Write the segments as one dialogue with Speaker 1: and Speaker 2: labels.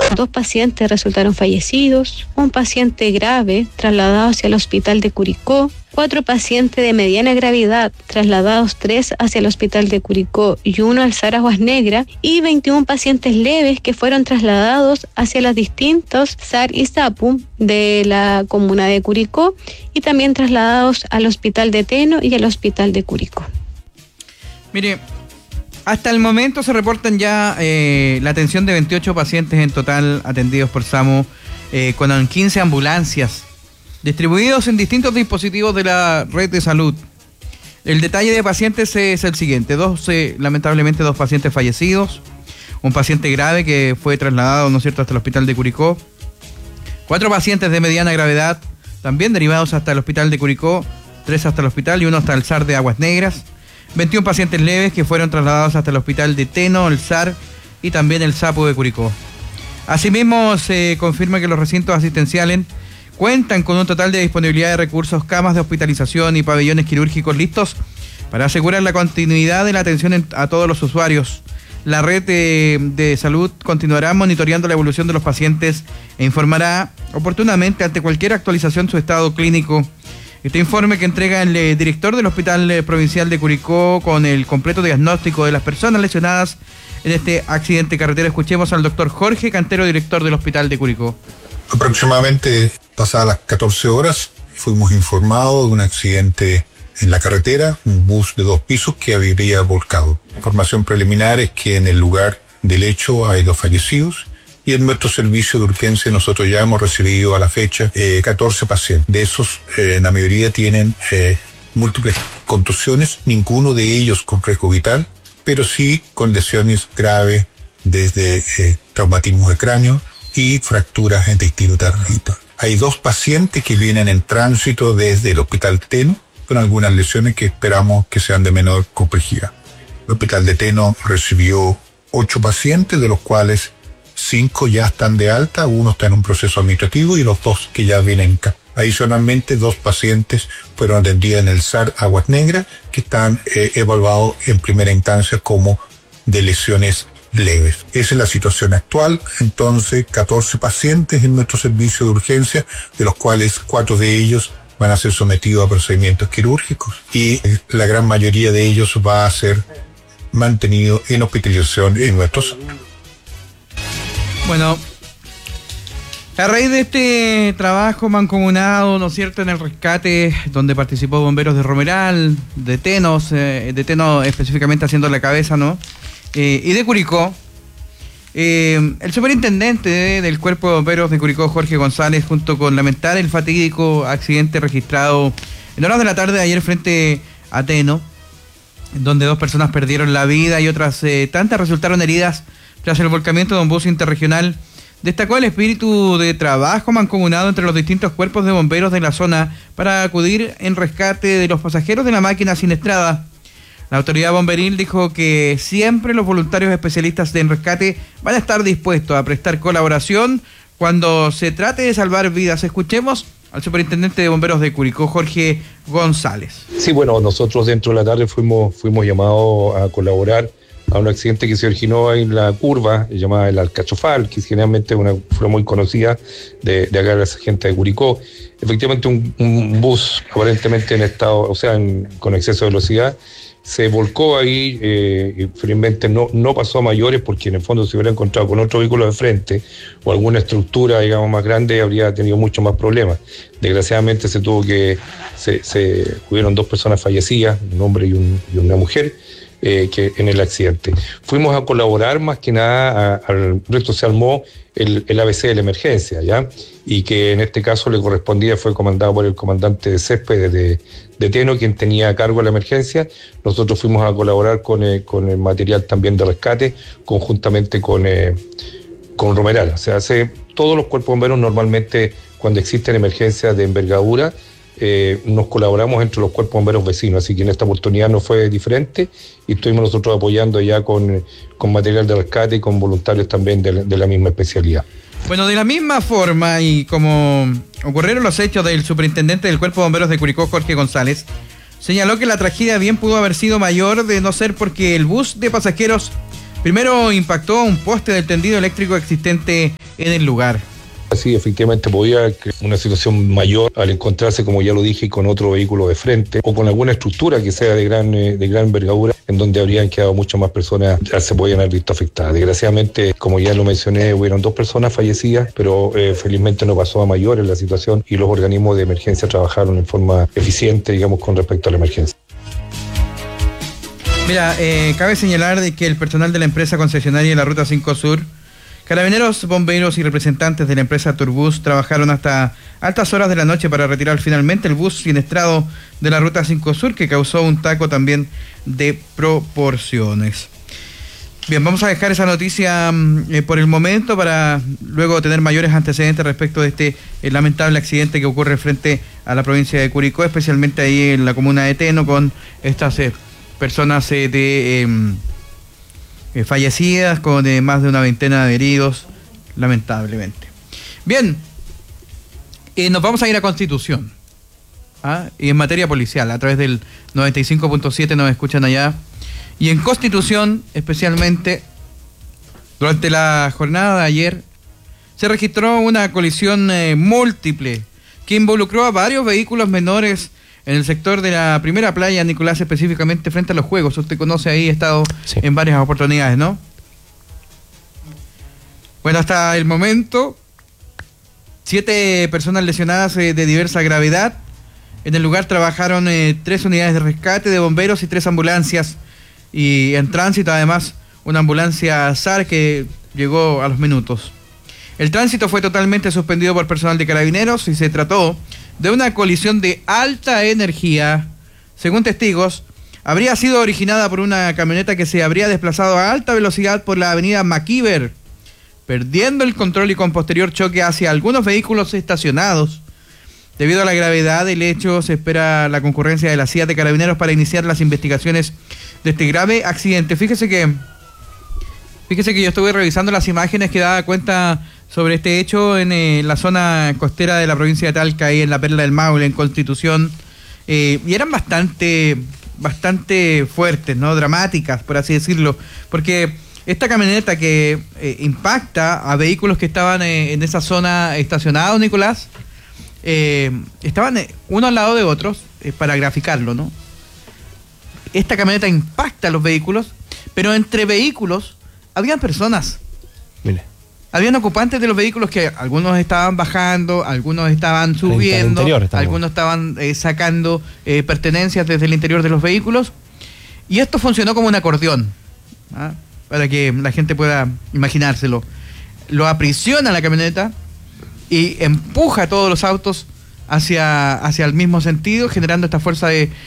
Speaker 1: 2 pacientes resultaron fallecidos, un paciente grave trasladado hacia el hospital de Curicó, 4 pacientes de mediana gravedad trasladados, 3 hacia el hospital de Curicó y 1 al SAR Aguas Negras, y 21 pacientes leves que fueron trasladados hacia los distintos SAR y SAPU de la comuna de Curicó y también trasladados al hospital de Teno y al hospital de Curicó.
Speaker 2: Mire, hasta el momento se reportan ya la atención de 28 pacientes en total atendidos por SAMU, con 15 ambulancias distribuidos en distintos dispositivos de la red de salud. El detalle de pacientes es el siguiente: lamentablemente 2 pacientes fallecidos, un paciente grave que fue trasladado, ¿no es cierto?, hasta el hospital de Curicó, 4 pacientes de mediana gravedad también derivados hasta el hospital de Curicó, 3 hasta el hospital y 1 hasta el SAR de Aguas Negras, 21 pacientes leves que fueron trasladados hasta el hospital de Teno, el SAR y también el SAPU de Curicó. Asimismo, se confirma que los recintos asistenciales cuentan con un total de disponibilidad de recursos, camas de hospitalización y pabellones quirúrgicos listos para asegurar la continuidad de la atención a todos los usuarios. La red de salud continuará monitoreando la evolución de los pacientes e informará oportunamente ante cualquier actualización su estado clínico. Este informe que entrega el director del Hospital Provincial de Curicó con el completo diagnóstico de las personas lesionadas en este accidente carretera. Escuchemos al doctor Jorge Cantero, director del Hospital de Curicó.
Speaker 3: Aproximadamente pasadas las 14 horas fuimos informados de un accidente en la carretera, un bus de 2 pisos que habría volcado. La información preliminar es que en el lugar del hecho hay 2 fallecidos. Y en nuestro servicio de urgencia nosotros ya hemos recibido a la fecha 14 pacientes. De esos, la mayoría tienen múltiples contusiones, ninguno de ellos con riesgo vital, pero sí con lesiones graves desde traumatismo de cráneo y fracturas en intestino terrenito. Hay 2 pacientes que vienen en tránsito desde el Hospital Teno con algunas lesiones que esperamos que sean de menor complejidad. El Hospital de Teno recibió 8 pacientes, de los cuales 5 ya están de alta, 1 está en un proceso administrativo y los 2 que ya vienen acá. Adicionalmente, 2 pacientes fueron atendidos en el SAR Aguas Negras, que están evaluados en primera instancia como de lesiones leves. Esa es la situación actual. Entonces, 14 pacientes en nuestro servicio de urgencia, de los cuales 4 de ellos van a ser sometidos a procedimientos quirúrgicos y la gran mayoría de ellos va a ser mantenido en hospitalización en nuestros.
Speaker 2: Bueno, a raíz de este trabajo mancomunado, ¿no es cierto?, en el rescate donde participó bomberos de Romeral, de Teno específicamente haciendo la cabeza, ¿no?, y de Curicó, el superintendente del Cuerpo de Bomberos de Curicó, Jorge González, junto con lamentar el fatídico accidente registrado en horas de la tarde de ayer frente a Teno, donde 2 personas perdieron la vida y otras tantas resultaron heridas tras el volcamiento de un bus interregional, destacó el espíritu de trabajo mancomunado entre los distintos cuerpos de bomberos de la zona para acudir en rescate de los pasajeros de la máquina siniestrada. La autoridad bomberil dijo que siempre los voluntarios especialistas en rescate van a estar dispuestos a prestar colaboración cuando se trate de salvar vidas. Escuchemos al superintendente de bomberos de Curicó, Jorge González.
Speaker 4: Sí, bueno, nosotros dentro de la tarde fuimos llamados a colaborar a un accidente que se originó en la curva llamada el Alcachofal, que generalmente fue muy conocida de acá de la gente de Curicó. Efectivamente, un bus aparentemente en estado, con exceso de velocidad, se volcó ahí, y felizmente no pasó a mayores, porque en el fondo se hubiera encontrado con otro vehículo de frente o alguna estructura, digamos, más grande, habría tenido mucho más problemas. Desgraciadamente hubieron 2 personas fallecidas, un hombre y una mujer, que en el accidente. Fuimos a colaborar más que nada, al resto se armó el ABC de la emergencia, ¿ya? Y que en este caso le correspondía, fue comandado por el comandante de Céspedes de Teno, quien tenía a cargo la emergencia. Nosotros fuimos a colaborar con el material también de rescate, conjuntamente con Romeral. O sea, todos los cuerpos bomberos normalmente, cuando existen emergencias de envergadura, nos colaboramos entre los cuerpos bomberos vecinos, así que en esta oportunidad no fue diferente y estuvimos nosotros apoyando ya con material de rescate y con voluntarios también de la misma especialidad.
Speaker 2: Bueno, de la misma forma y como ocurrieron los hechos del superintendente del Cuerpo de Bomberos de Curicó, Jorge González, señaló que la tragedia bien pudo haber sido mayor de no ser porque el bus de pasajeros Primero impactó un poste del tendido eléctrico existente en el lugar.
Speaker 4: Sí, efectivamente podía crear una situación mayor al encontrarse, como ya lo dije, con otro vehículo de frente o con alguna estructura que sea de gran envergadura, en donde habrían quedado muchas más personas, ya se podían haber visto afectadas. Desgraciadamente, como ya lo mencioné, hubieron 2 personas fallecidas, pero felizmente no pasó a mayores la situación y los organismos de emergencia trabajaron en forma eficiente, digamos, con respecto a la emergencia.
Speaker 2: Mira, cabe señalar de que el personal de la empresa concesionaria de la Ruta 5 Sur, carabineros, bomberos y representantes de la empresa Turbus trabajaron hasta altas horas de la noche para retirar finalmente el bus siniestrado de la Ruta 5 Sur, que causó un taco también de proporciones. Bien, vamos a dejar esa noticia por el momento para luego tener mayores antecedentes respecto de este lamentable accidente que ocurre frente a la provincia de Curicó, especialmente ahí en la comuna de Teno, con estas personas fallecidas, con más de una veintena de heridos, lamentablemente. Bien, nos vamos a ir a Constitución, y en materia policial, a través del 95.7 nos escuchan allá, y en Constitución, especialmente, durante la jornada de ayer, se registró una colisión múltiple, que involucró a varios vehículos menores en el sector de la primera playa, Nicolás, específicamente frente a los juegos. Usted conoce ahí, ha estado en varias oportunidades, ¿no? Bueno, hasta el momento, 7 personas lesionadas de diversa gravedad. En el lugar trabajaron 3 unidades de rescate de bomberos y 3 ambulancias. Y en tránsito, además, una ambulancia SAR que llegó a los minutos. El tránsito fue totalmente suspendido por personal de carabineros y se trató de una colisión de alta energía. Según testigos, habría sido originada por una camioneta que se habría desplazado a alta velocidad por la avenida MacIver, perdiendo el control y con posterior choque hacia algunos vehículos estacionados. Debido a la gravedad del hecho, se espera la concurrencia de la CIA de Carabineros para iniciar las investigaciones de este grave accidente. Fíjese que yo estuve revisando las imágenes que daba cuenta sobre este hecho en la zona costera de la provincia de Talca, ahí en la Perla del Maule, en Constitución, y eran bastante fuertes, ¿no? Dramáticas, por así decirlo, porque esta camioneta que impacta a vehículos que estaban en esa zona estacionados, Nicolás, estaban uno al lado de otros, para graficarlo, ¿no? Esta camioneta impacta a los vehículos, pero entre vehículos habían personas. Mire. Habían ocupantes de los vehículos que algunos estaban bajando, algunos estaban subiendo, algunos estaban sacando pertenencias desde el interior de los vehículos. Y esto funcionó como un acordeón, para que la gente pueda imaginárselo. Lo aprisiona la camioneta y empuja a todos los autos hacia el mismo sentido, generando esta fuerza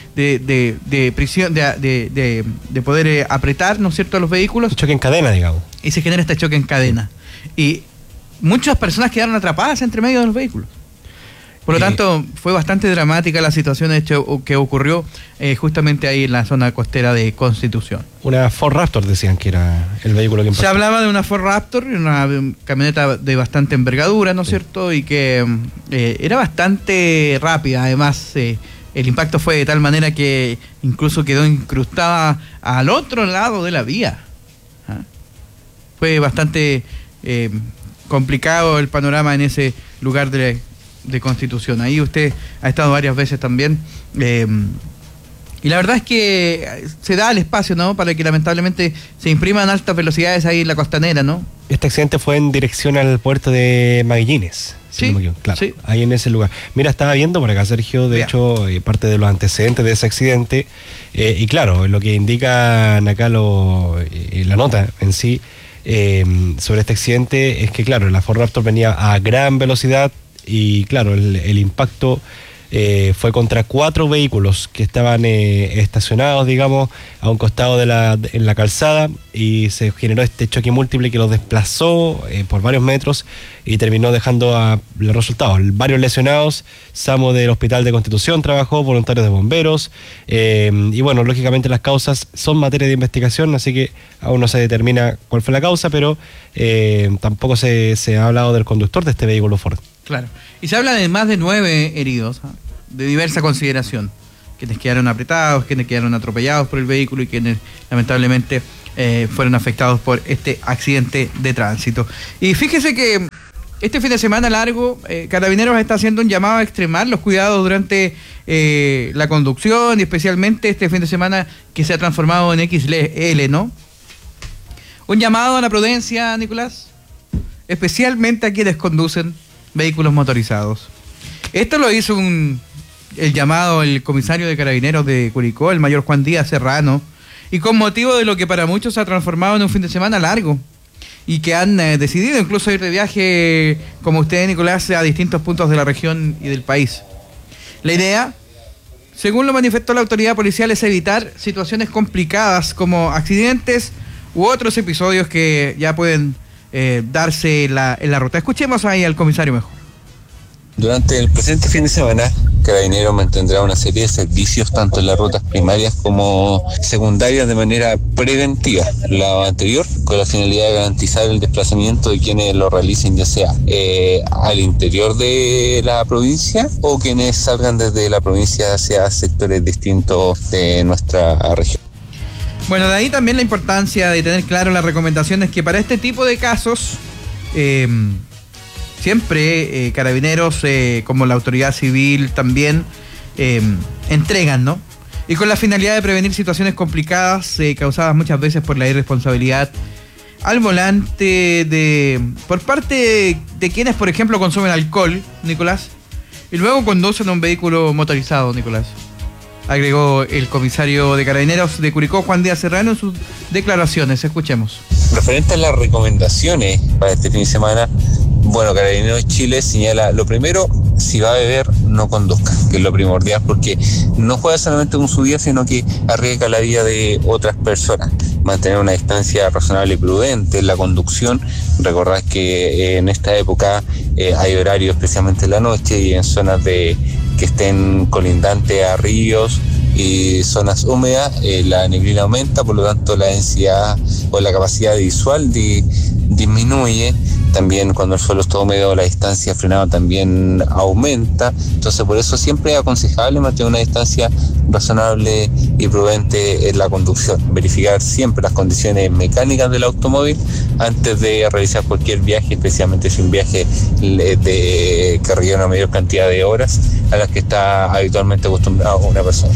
Speaker 2: de prisión, de poder apretar, ¿no es cierto?, a los vehículos.
Speaker 5: Choque en cadena, digamos.
Speaker 2: Y se genera este choque en cadena. Y muchas personas quedaron atrapadas entre medio de los vehículos. Por lo tanto, fue bastante dramática la situación que ocurrió justamente ahí en la zona costera de Constitución.
Speaker 5: Una Ford Raptor decían que era el vehículo que impactó.
Speaker 2: Se hablaba de una Ford Raptor, una camioneta de bastante envergadura, ¿no es cierto? Y que era bastante rápida. Además, el impacto fue de tal manera que incluso quedó incrustada al otro lado de la vía. Fue bastante complicado el panorama en ese lugar de Constitución. Ahí usted ha estado varias veces también, y la verdad es que se da el espacio, ¿no?, para que lamentablemente se impriman altas velocidades ahí en la costanera, ¿no?
Speaker 5: Este accidente fue en dirección al puerto de Magallanes.
Speaker 2: Sí,
Speaker 5: claro,
Speaker 2: sí.
Speaker 5: Ahí en ese lugar. Mira, estaba viendo por acá, Sergio, de hecho, parte de los antecedentes de ese accidente, y claro, lo que indican acá la nota en sí sobre este accidente es que, claro, la Ford Raptor venía a gran velocidad y, claro, el impacto fue contra 4 vehículos que estaban estacionados, digamos, a un costado en la calzada, y se generó este choque múltiple que los desplazó por varios metros y terminó dejando los resultados. Varios lesionados. SAMU del Hospital de Constitución trabajó, voluntarios de bomberos, y bueno, lógicamente las causas son materia de investigación, así que aún no se determina cuál fue la causa, pero tampoco se ha hablado del conductor de este vehículo Ford.
Speaker 2: Claro. Y se habla de más de 9 heridos, de diversa consideración. Quienes quedaron apretados, quienes quedaron atropellados por el vehículo y quienes lamentablemente fueron afectados por este accidente de tránsito. Y fíjese que este fin de semana largo, Carabineros está haciendo un llamado a extremar los cuidados durante la conducción, y especialmente este fin de semana que se ha transformado en XL, ¿no? Un llamado a la prudencia, Nicolás, especialmente a quienes conducen vehículos motorizados. Esto lo hizo el llamado el comisario de Carabineros de Curicó, el mayor Juan Díaz Serrano, y con motivo de lo que para muchos se ha transformado en un fin de semana largo, y que han decidido incluso ir de viaje, como usted, Nicolás, a distintos puntos de la región y del país. La idea, según lo manifestó la autoridad policial, es evitar situaciones complicadas como accidentes u otros episodios que ya pueden darse en la ruta. Escuchemos ahí al comisario mejor.
Speaker 6: Durante el presente fin de semana, Carabineros mantendrá una serie de servicios tanto en las rutas primarias como secundarias de manera preventiva. La anterior, con la finalidad de garantizar el desplazamiento de quienes lo realicen, ya sea al interior de la provincia o quienes salgan desde la provincia hacia sectores distintos de nuestra región.
Speaker 2: Bueno, de ahí también la importancia de tener claro las recomendaciones que para este tipo de casos siempre Carabineros, como la autoridad civil también, entregan, ¿no? Y con la finalidad de prevenir situaciones complicadas causadas muchas veces por la irresponsabilidad al volante por parte de quienes, por ejemplo, consumen alcohol, Nicolás, y luego conducen un vehículo motorizado, Nicolás. Agregó el comisario de Carabineros de Curicó, Juan Díaz Serrano, en sus declaraciones. Escuchemos.
Speaker 6: Referente a las recomendaciones para este fin de semana, bueno, Carabineros Chile señala, lo primero, si va a beber, no conduzca, que es lo primordial, porque no juega solamente con su vida, sino que arriesga la vida de otras personas. Mantener una distancia razonable y prudente en la conducción. Recordad que en esta época hay horarios, especialmente en la noche y en zonas que estén colindantes a ríos y zonas húmedas, la neblina aumenta, por lo tanto la densidad o la capacidad visual disminuye. También cuando el suelo está húmedo, la distancia frenada también aumenta. Entonces, por eso siempre es aconsejable mantener una distancia razonable y prudente en la conducción. Verificar siempre las condiciones mecánicas del automóvil antes de realizar cualquier viaje, especialmente si un viaje que requiere una mayor cantidad de horas a las que está habitualmente acostumbrado una persona.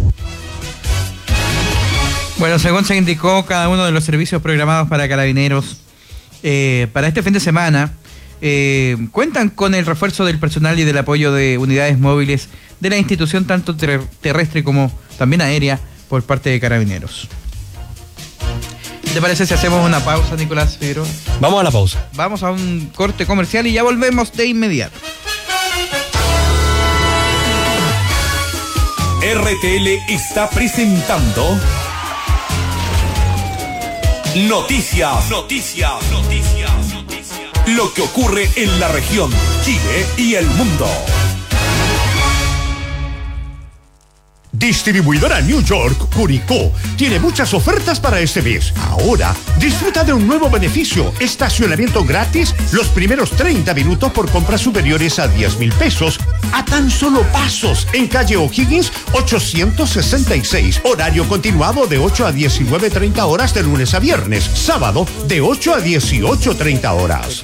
Speaker 2: Bueno, según se indicó, cada uno de los servicios programados para Carabineros para este fin de semana cuentan con el refuerzo del personal y del apoyo de unidades móviles de la institución, tanto terrestre como también aérea, por parte de Carabineros. ¿Te parece si hacemos una pausa, Nicolás Figueroa?
Speaker 5: Vamos a la pausa.
Speaker 2: Vamos a un corte comercial y ya volvemos de inmediato.
Speaker 7: RTL está presentando Noticias. Lo que ocurre en la región, Chile y el mundo. Distribuidora New York Curicó tiene muchas ofertas para este mes. Ahora, disfruta de un nuevo beneficio: estacionamiento gratis los primeros 30 minutos por compras superiores a 10,000 pesos, a tan solo pasos, en calle O'Higgins 866. Horario continuado de 8 a 19:30 horas de lunes a viernes. Sábado de 8 a 18:30 horas.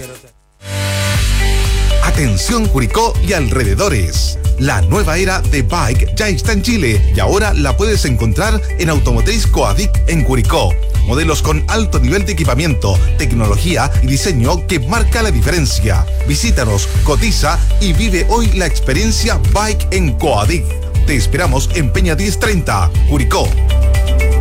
Speaker 8: Atención Curicó y alrededores. La nueva era de Bike ya está en Chile y ahora la puedes encontrar en Automotriz Coadic en Curicó. Modelos con alto nivel de equipamiento, tecnología y diseño que marca la diferencia. Visítanos, cotiza y vive hoy la experiencia Bike en Coadic. Te esperamos en Peña 1030, Curicó.